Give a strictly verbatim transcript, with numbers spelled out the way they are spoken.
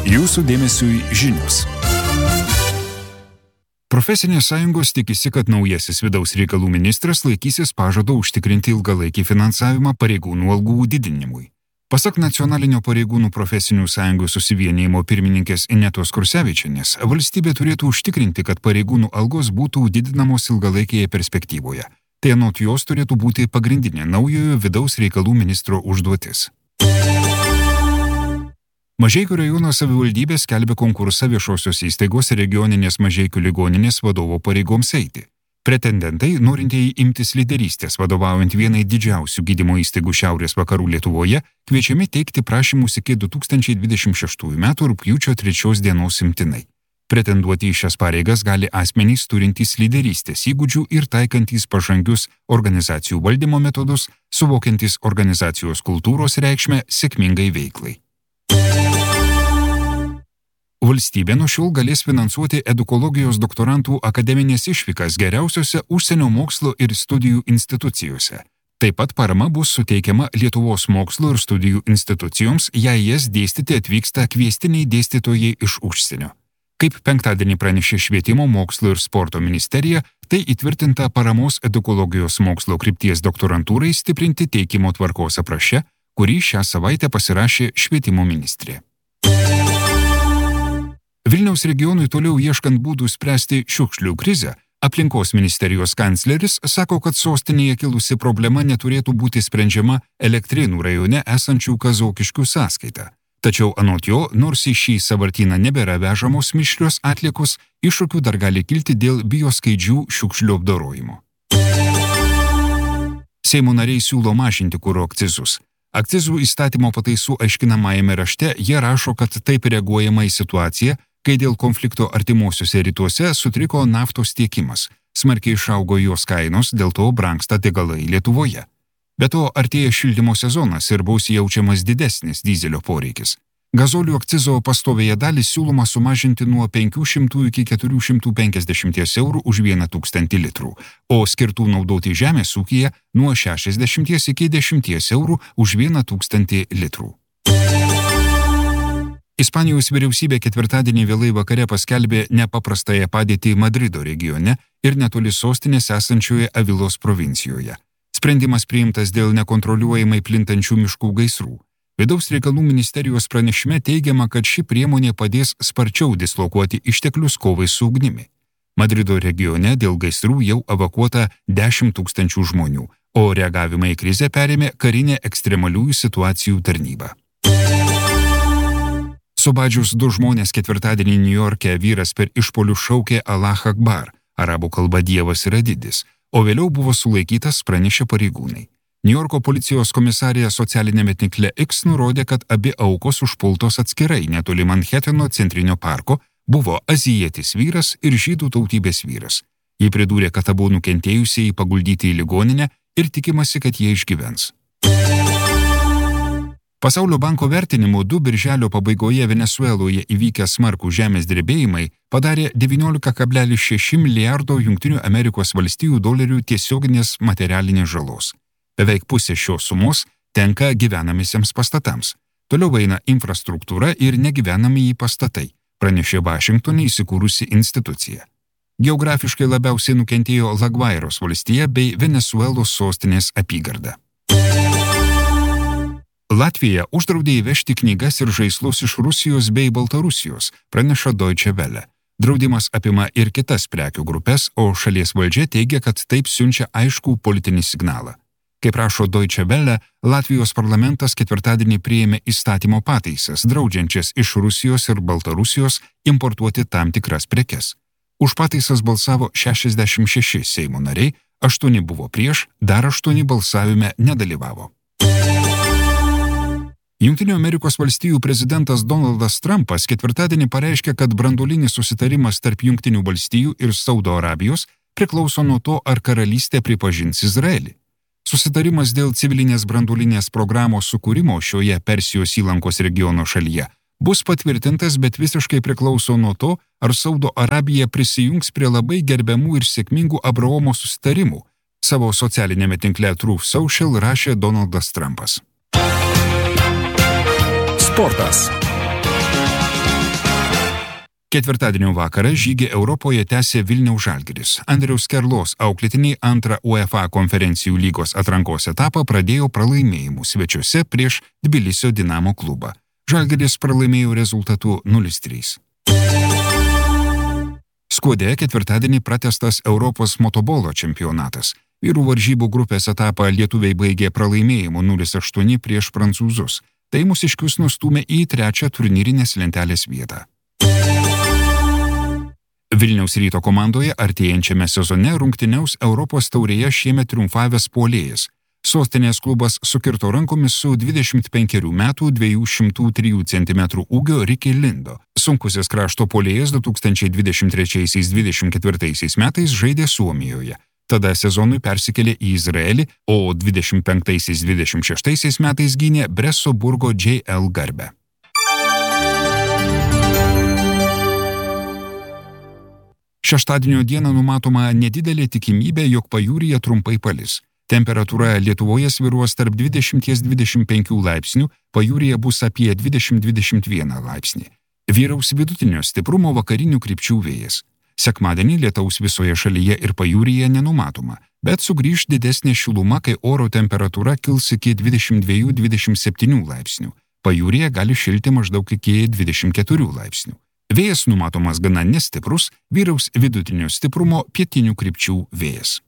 Jūsų dėmesiui žinios. Profesinės sąjungos tikisi, kad naujasis vidaus reikalų ministras laikysis pažado užtikrinti ilgalaikį finansavimą pareigūnų algų didinimui. Pasak Nacionalinio pareigūnų profesinių sąjungų susivienijimo pirmininkės Inetos Kursevičienės, valstybė turėtų užtikrinti, kad pareigūnų algos būtų didinamos ilgalaikėje perspektyvoje. Tai anot jos turėtų būti pagrindinė naujojo vidaus reikalų ministro užduotis. Mažeikių rajono savivaldybė skelbia konkursą viešosios įstaigos regioninės Mažeikių ligoninės vadovo pareigoms eiti. Pretendentai, norintieji imtis lyderystės vadovaujant vienai didžiausių gydymo įstaigų Šiaurės vakarų Lietuvoje, kviečiami teikti prašymus iki du tūkstančiai dvidešimt šeštųjų metų rugpjūčio trečios dienos imtinai. Pretenduoti į šias pareigas gali asmenys turintys lyderystės įgūdžių ir taikantys pažangius organizacijų valdymo metodus, suvokiantys organizacijos kultūros reikšmę sėkmingai veiklai. Valstybė nuo šiol galės finansuoti edukologijos doktorantų akademinės išvykas geriausiose užsienio mokslo ir studijų institucijose. Taip pat parama bus suteikiama Lietuvos mokslo ir studijų institucijoms, jei jas dėstyti atvyksta kviestiniai dėstytojai iš užsienio. Kaip penktadienį pranešė Švietimo, mokslo ir sporto ministerija, tai įtvirtinta paramos edukologijos mokslo krypties doktorantūrai stiprinti teikimo tvarkos apraše, kurį šią savaitę pasirašė Švietimo ministrė. Vilniaus regionui toliau ieškant būdų spręsti šiukšlių krizę, aplinkos ministerijos kancleris sako, kad sostinėje kilusi problema neturėtų būti sprendžiama Elektrėnų rajone esančių Kazokiškių sąskaita. Tačiau anot jo, nors į šį sąvartyną nebėra vežamos mišrios atliekos, iššūkių dar gali kilti dėl bioskaidžių šiukšlių apdorojimo. Seimo nariai siūlo mažinti kuro akcizus. Akcizų įstatymo pataisų aiškinamajame rašte jie rašo, kad taip reaguojama į situaciją, kai dėl konflikto artimuosiuose rytuose sutriko naftos tiekimas. Smarkiai išaugo jos kainos, dėl to brangsta degalai Lietuvoje. Be to, artėja šildymo sezonas ir bus jaučiamas didesnis dyzelio poreikis. Gazolių akcizo pastovėje dalį siūloma sumažinti nuo penkių šimtų iki keturių šimtų penkiasdešimties eurų už vieną tūkstantį litrų, o skirtų naudoti žemės ūkyje nuo šešiasdešimties iki dešimties eurų už vieną tūkstantį litrų. Ispanijos vyriausybė ketvirtadienį vėlai vakare paskelbė nepaprastąją padėtį Madrido regione ir netoli sostinės esančioje Avilos provincijoje. Sprendimas priimtas dėl nekontroliuojamai plintančių miškų gaisrų. Vidaus reikalų ministerijos pranešime teigiama, kad ši priemonė padės sparčiau dislokuoti išteklius kovai su ugnimi. Madrido regione dėl gaisrų jau evakuota dešimt tūkstančių žmonių, o reagavimą į krizę perėmė karinė ekstremaliųjų situacijų tarnyba. Subadžius du žmonės ketvirtadienį Niujorke vyras per išpolių šaukė Allah Akbar, arabų kalba Dievas yra didis, o vėliau buvo sulaikytas, pranešė pareigūnai. Niujorko policijos komisarija socialinėme tinkle X nurodė, kad abi aukos užpultos atskirai netoli Manheteno centrinio parko buvo azijietis vyras ir žydų tautybės vyras. Ji pridūrė, kad abu nukentėjusieji paguldyti į ligoninę ir tikimasi, kad jie išgyvens. Pasaulio banko vertinimu du birželio pabaigoje Venesueloje įvykę smarkų žemės drebėjimai padarė devyniolika kablelis šeši milijardo Jungtinių Amerikos valstijų dolerių tiesioginės materialinės žalos. Beveik pusė šios sumos tenka gyvenamiesiems pastatams. Toliau eina infrastruktūra ir negyvenamieji pastatai, pranešė Vašingtone įsikūrusi institucija. Geografiškai labiausiai nukentėjo Lagvairos valstija bei Venesuelos sostinės apygarda. Latvija uždraudė įvežti knygas ir žaislus iš Rusijos bei Baltarusijos, praneša Deutsche Welle. Draudimas apima ir kitas prekių grupės, o šalies valdžia teigia, kad taip siunčia aiškų politinį signalą. Kaip rašo Deutsche Welle, Latvijos parlamentas ketvirtadienį priėmė įstatymo pataisas, draudžiančias iš Rusijos ir Baltarusijos importuoti tam tikras prekes. Už pataisas balsavo šešiasdešimt šeši Seimo nariai, aštuoni buvo prieš, dar aštuoni balsavime nedalyvavo. Jungtinių Amerikos valstijų prezidentas Donaldas Trumpas ketvirtadienį pareiškė, kad branduolinis susitarimas tarp Jungtinių valstijų ir Saudo Arabijos priklauso nuo to, ar karalystė pripažins Izraelį. Susitarimas dėl civilinės branduolinės programos sukūrimo šioje Persijos įlankos regiono šalyje bus patvirtintas, bet visiškai priklauso nuo to, ar Saudo Arabija prisijungs prie labai gerbiamų ir sėkmingų Abraomo susitarimų, savo socialinėme tinkle Truth Social rašė Donaldas Trumpas. Sportas. Ketvirtadienio vakarą žygį Europoje tęsė Vilniaus Žalgiris. Andriaus Kerlos auklėtiniai antrą UEFA konferencijų lygos atrankos etapą pradėjo pralaimėjimų svečiuose prieš Tbilisio Dinamo klubą. Žalgiris pralaimėjo rezultatu nulis trys. Skuode ketvirtadienį pratęstas Europos motobolo čempionatas. Vyrų varžybų grupės etapą lietuviai baigė pralaimėjimu nulis aštuoni prieš prancūzus. Tai mūsiškius nustūmė į trečią turnyrinės lentelės vietą. Vilniaus Ryto komandoje artėjančiame sezone rungtyniaus Europos taurėje šiemet triumfavęs puolėjas. Sostinės klubas sukirto rankomis su dvidešimt penkerių metų dviejų šimtų trijų centimetrų ūgio Ricky Lindo. Sunkusis krašto puolėjas du tūkstančiai dvidešimt trečiaisiais dvidešimt ketvirtaisiais metais žaidė Suomijoje. Tada sezonui persikėlė į Izraelį, o dvidešimt penktaisiais dvidešimt šeštaisiais metais gynė Breso Burgo J L garbę. Šeštadienio dieną numatoma nedidelė tikimybė, jog pajūryje trumpai palis. Temperatūra Lietuvoje svyruos tarp dvidešimt dvidešimt penkių laipsnių, pajūryje bus apie dvidešimt dvidešimt vieną laipsnį. Vyraus vidutinio stiprumo vakarinių krypčių vėjas. Sekmadienį lietaus visoje šalyje ir pajūryje nenumatoma, bet sugrįš didesnė šiluma, kai oro temperatūra kils iki dvidešimt dviejų dvidešimt septynių laipsnių. Pajūryje gali šilti maždaug iki dvidešimt keturių laipsnių. Vėjas numatomas gana nestiprus, vyraus vidutinio stiprumo pietinių krypčių vėjas.